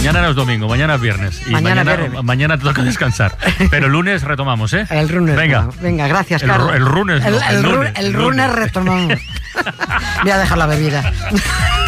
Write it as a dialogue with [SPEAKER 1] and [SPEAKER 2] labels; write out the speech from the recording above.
[SPEAKER 1] Mañana no es domingo, mañana es viernes. Y mañana te toca descansar. Pero el lunes retomamos, ¿eh?
[SPEAKER 2] El lunes. Venga, gracias, Carlos.
[SPEAKER 1] El lunes.
[SPEAKER 2] El lunes retomamos. Voy a dejar la bebida.